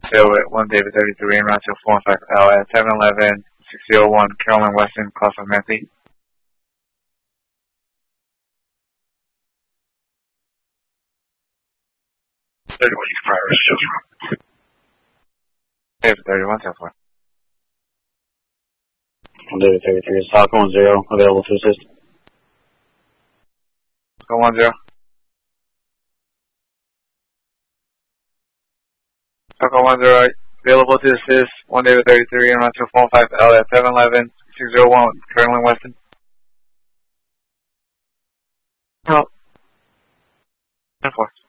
So at 1 David 33 and route 245L at 711 601 Carolyn Weston, cross of Menthy. David 31, 10-4. 1 David 33 is Falcon 10, available to assist. Go 10. Falcon 10, available to assist. 1 David 33 and route 245L at 711 601 Carolyn Weston. No. 10-4.